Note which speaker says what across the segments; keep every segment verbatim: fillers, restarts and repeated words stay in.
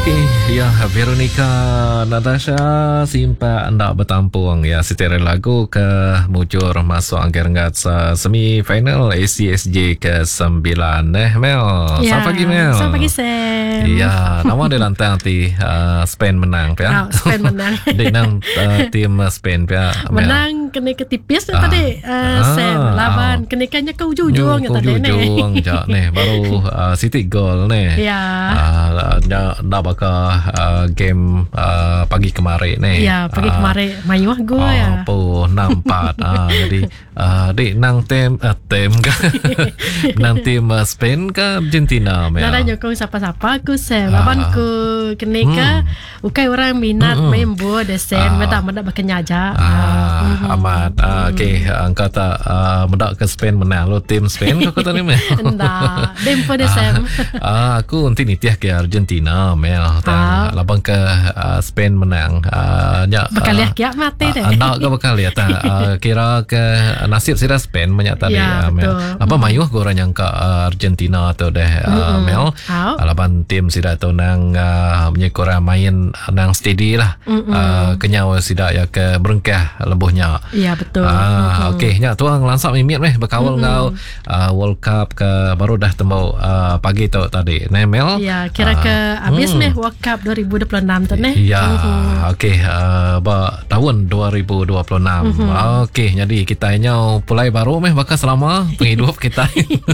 Speaker 1: Okey, ya Veronica Natasha simpa anda bertampung ya secara lagu ke mujur masuk angkat-angkat semi final A C S J ke sembilan eh Mel.
Speaker 2: Ya,
Speaker 1: Selamat pagi Mel.
Speaker 2: Selamat pagi Sam.
Speaker 1: Ya, nama dia lantai nanti uh, Spain menang ya.
Speaker 2: Oh, Spain menang.
Speaker 1: Dia nang uh, tim Spain ya.
Speaker 2: Menang kena ketipis
Speaker 1: Ah.
Speaker 2: tadi uh,
Speaker 1: Ah,
Speaker 2: Sam lawan
Speaker 1: ah.
Speaker 2: kenakannya ke ujung-ujung
Speaker 1: Kau
Speaker 2: tadi ni.
Speaker 1: ujung je nih baru uh, City goal nih.
Speaker 2: Ya.
Speaker 1: Uh, dah, dah bakal uh, game uh, pagi kemarin nih.
Speaker 2: Ya, pagi
Speaker 1: uh,
Speaker 2: kemarin mayuah gua
Speaker 1: oh,
Speaker 2: ya.
Speaker 1: Oh, enam empat. ah, jadi uh, dik nang tim uh, tim ke nang tim uh, Spain ke Argentina Mel.
Speaker 2: Nada nyokong siapa-siapa aku Sam.
Speaker 1: Ah.
Speaker 2: Lawan ku kenika
Speaker 1: Hmm.
Speaker 2: ukai orang minat
Speaker 1: Hmm.
Speaker 2: main bola de Sam.
Speaker 1: Ah.
Speaker 2: Mendak-mendak berkenyaja.
Speaker 1: Ah, amat. Ah, okey, engkau tak uh, mendak ke Spain menang lo tim Spain kau kata ni Mel.
Speaker 2: Endah. Dempo de Sam.
Speaker 1: Ah, aku nanti nitiah ke Argentina Mel.
Speaker 2: Ah.
Speaker 1: Labang ke uh, Spain menang. Uh, ya,
Speaker 2: Bakal
Speaker 1: uh,
Speaker 2: lihat kiak mati deh.
Speaker 1: Anak ke bakal lihat tak? Uh, kira ke nasib sira Spain menyata
Speaker 2: Ya,
Speaker 1: dia uh, Mel.
Speaker 2: betul.
Speaker 1: Apa mayuh ke orang yang ke uh, Argentina tu deh uh,
Speaker 2: Mm-mm.
Speaker 1: Mel.
Speaker 2: Au.
Speaker 1: Laban tim sira tu nang uh, menyekora main nang steady lah. Uh, kenyau sida ya ke berengkah lebuhnya.
Speaker 2: Ya betul.
Speaker 1: Ah, okey, nya tuang lansap mimit meh berkawal ngau uh, World Cup ke baru dah tembau uh, pagi tu tadi. Nemel.
Speaker 2: Ya, kira ke habis
Speaker 1: hmm.
Speaker 2: nih World Cup dua ribu dua puluh enam tu nih.
Speaker 1: Ya, okey, uh, ba tahun dua ribu dua puluh enam.
Speaker 2: Mm-hmm.
Speaker 1: Okey, jadi kita nyau pulai baru meh bakal selama penghidup kita.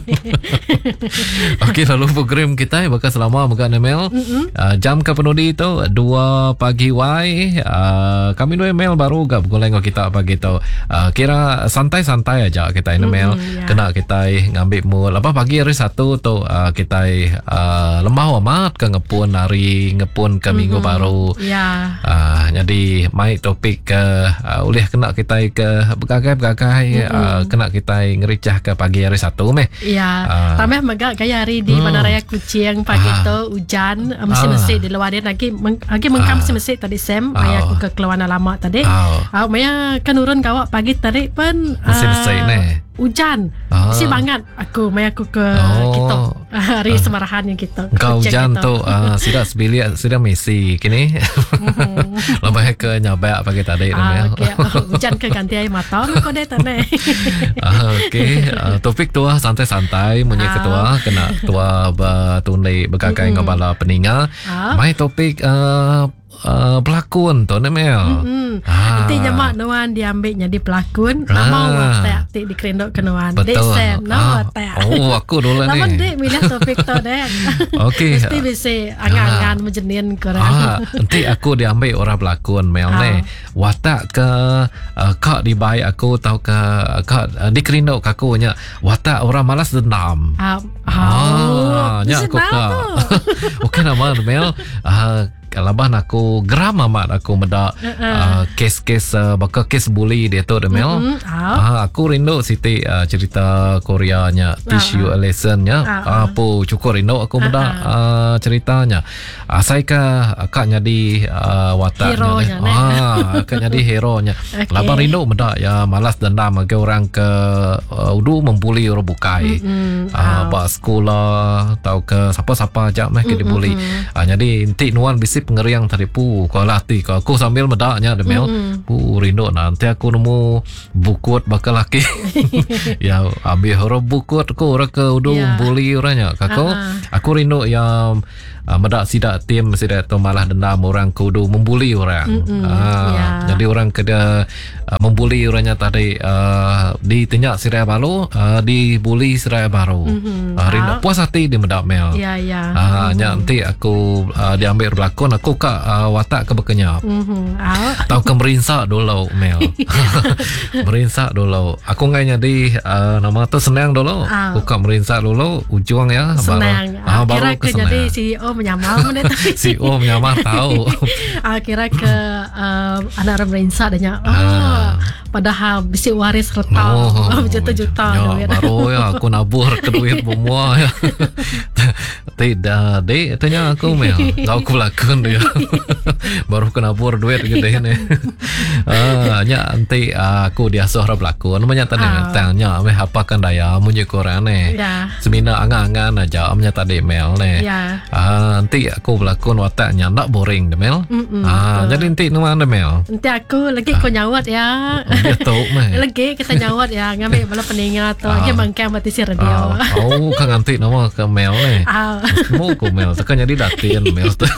Speaker 1: Okey, lalu program kita bakal selama bakal Nemel.
Speaker 2: Mm-hmm.
Speaker 1: Uh, jam ke penudi tu dua pagi wai. Uh, kami dua email baru gak boleh kita pagi tu. Uh, kira santai-santai aja kita ini Mel.
Speaker 2: Mm, ya.
Speaker 1: Kena kita ngambil mood apa pagi hari satu tu uh, kita uh, lemah amat ke ngepun hari ngepun ke minggu baru.
Speaker 2: Ya.
Speaker 1: Uh, jadi mai topik ke uh, oleh kena kita ke begagai-begagai uh, kena kita ngericah ke pagi hari satu meh.
Speaker 2: Ya.
Speaker 1: Ah.
Speaker 2: Tameh megak gaya hari di
Speaker 1: Hmm.
Speaker 2: Bandaraya Kucing pagi
Speaker 1: Ah.
Speaker 2: tu hujan uh, mesin-mesin di luar dia lagi meng, lagi mengkam
Speaker 1: Ah.
Speaker 2: mesin-mesin tadi Sam.
Speaker 1: Ah.
Speaker 2: Maya aku ke keluar lama tadi.
Speaker 1: Ah.
Speaker 2: Ah, Maya kan urun kawak pagi tadi pun
Speaker 1: Mesin-mesin
Speaker 2: ah,
Speaker 1: ni.
Speaker 2: hujan.
Speaker 1: Ah.
Speaker 2: Si banget aku Maya aku ke
Speaker 1: Oh.
Speaker 2: kita hari semarahan yang kita.
Speaker 1: Kau
Speaker 2: Kucing
Speaker 1: hujan
Speaker 2: kita.
Speaker 1: tu uh, sudah sebilik sudah Messi kini. Lebih ke nyabak pagi tadi
Speaker 2: Ah,
Speaker 1: Mel.
Speaker 2: okay. Oh, hujan ke ganti air mata kau deh tadi.
Speaker 1: Ah, okey, uh, topik tua santai-santai munyi
Speaker 2: Ah.
Speaker 1: ketua kena tua bertundai berkakai mm-hmm. kepala peninga.
Speaker 2: Ah.
Speaker 1: Mai topik uh, uh, pelakon tu ni Mel.
Speaker 2: Hmm.
Speaker 1: Ah.
Speaker 2: Nanti nyamak nuan diambilnya di pelakon.
Speaker 1: Ah.
Speaker 2: Nama watak ti di kerendok ke nuan. Dek
Speaker 1: Betul.
Speaker 2: Sam, nama
Speaker 1: Ah.
Speaker 2: watak.
Speaker 1: Oh, aku dulu
Speaker 2: Lama
Speaker 1: ni.
Speaker 2: dek milih topik tu dek.
Speaker 1: Okey.
Speaker 2: Mesti bisa angan-angan menjenin korang.
Speaker 1: Ah, nanti aku diambil orang pelakon Mel
Speaker 2: Ah.
Speaker 1: ni. Watak ke uh, kak di baik aku tahu ke kak uh, di kerindok aku nya watak orang malas dendam.
Speaker 2: Ah,
Speaker 1: Ah, nya aku
Speaker 2: Senang
Speaker 1: ka.
Speaker 2: tu.
Speaker 1: Okey nama Mel. Ah, kalaban aku geram amat aku meda uh, kes-kes uh, bakal kes bully dia tu Mel.
Speaker 2: Mm-mm. Ah.
Speaker 1: Ah, aku rindu Siti uh, cerita Koreanya Teach You a Lesson nya.
Speaker 2: Ah, ah.
Speaker 1: Apa cukup rindu aku meda uh, ceritanya. Uh, saya ke akak jadi uh, wataknya
Speaker 2: Hero-nya,
Speaker 1: ni.
Speaker 2: ne?
Speaker 1: Ah, akak jadi hero-nya.
Speaker 2: Okey.
Speaker 1: Laban rindu meda ya malas dendam ke orang ke uh, udu membuli orang bukai.
Speaker 2: Mm-mm.
Speaker 1: Ah, ba sekolah tahu ke siapa-siapa aja meh ke dibuli. Ah, jadi inti nuan bisi pengeriang tadi pu kau latih kau aku sambil medaknya Demel. Pu rindu nanti aku nemu bukut bakal laki. Ya ambil horo bukut aku orang ke udu
Speaker 2: Ya.
Speaker 1: bully orangnya. Kakak
Speaker 2: Ah,
Speaker 1: aku rindu yang uh, medak sidak tim sidak tu malah dendam orang ke udu membuli orang.
Speaker 2: Mm-mm.
Speaker 1: Ah,
Speaker 2: Ya.
Speaker 1: jadi orang kena uh, membuli orangnya tadi uh, di tinyak Siraya Baru uh, dibuli Siraya Baru.
Speaker 2: Mhm.
Speaker 1: Uh, rindu
Speaker 2: Ah.
Speaker 1: puas hati di medak Mel.
Speaker 2: Ya, ya.
Speaker 1: Ah, nya nanti aku uh, diambil berlakon aku kak uh, watak ke berkenyap.
Speaker 2: Mhm. Ah.
Speaker 1: Tahu ke merinsak dulu Mel. Merinsak dulu. Aku ngainya di uh, nama tu senang dulu.
Speaker 2: Ah.
Speaker 1: Aku kak merinsak dulu ujung ya
Speaker 2: Senang.
Speaker 1: baru. Ah, baru
Speaker 2: Kira
Speaker 1: ke
Speaker 2: ke jadi
Speaker 1: senang.
Speaker 2: C E O menyamal menit tadi.
Speaker 1: Si O menyamar tahu.
Speaker 2: Ah, kira ke uh, anak orang merinsa adanya. Oh,
Speaker 1: Ah.
Speaker 2: padahal bisi waris retau. Oh, berjuta-juta.
Speaker 1: ya, baru ya aku nabur ke duit semua ya. Tidak, dek, tanya aku Mel. Tahu aku pelakon dia. Baru kena bor duit gede ni. Ah, nya nanti aku diasuh orang pelakon. Namanya tanya, tanya, meh apa kan daya munyi koran ni.
Speaker 2: Ya.
Speaker 1: Semina angan-angan aja, amnya tadi Mel ni.
Speaker 2: Ya.
Speaker 1: Ah, nanti aku pelakon wataknya nak boring deh Mel.
Speaker 2: Mm-mm,
Speaker 1: Ah, jadi nanti nuan deh Mel.
Speaker 2: Nanti aku lagi kau nyawat ya.
Speaker 1: Dia tahu meh.
Speaker 2: Lagi kita nyawat ya, ngambil bala peningat atau lagi mangkang mati si radio.
Speaker 1: Oh, kan nanti nama ke Mel ni.
Speaker 2: Ah.
Speaker 1: Mau ke Mel, sekarang jadi datin Mel tu.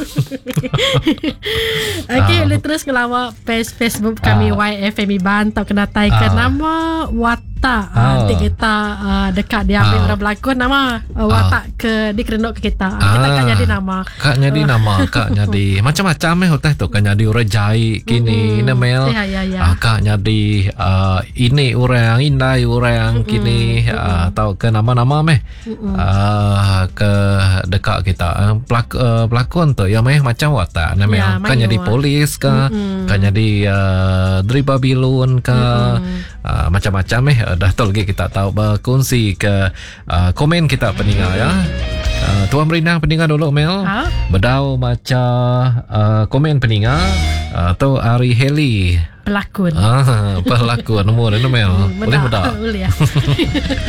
Speaker 2: Okey, uh, terus ngelawa page Facebook kami uh, Y F M Iban atau kena taikan uh, nama watak uh, uh, nanti kita uh, dekat diambil uh, orang berlakon nama uh, watak uh, ke dikerenuk ke kita. Uh, kita uh, kan jadi nama.
Speaker 1: Kak jadi uh, nama, kak jadi macam-macam eh hotel tu kan jadi orang jahit kini uh, Mel.
Speaker 2: Ya ya ya.
Speaker 1: Uh, kak jadi uh, ini orang indai orang uh, kini uh, atau ke nama-nama meh uh, uh, ke dekat kita uh, pelak, uh, pelakon tu ya meh macam watak Mel. Ya, kan jadi polis ke, mm-hmm. kan jadi uh, dari Babylon ke, mm-hmm. uh, macam-macam eh. Dah tahu lagi kita tahu berkongsi ke uh, komen kita pendengar ya. Uh, Tuan Merina pendengar dulu Mel. Ha? Bedau macam uh, komen pendengar uh, atau Ari Heli
Speaker 2: pelakon.
Speaker 1: Ah, pelakon nomor Mel.
Speaker 2: Hmm,
Speaker 1: boleh bedak.
Speaker 2: Boleh ya.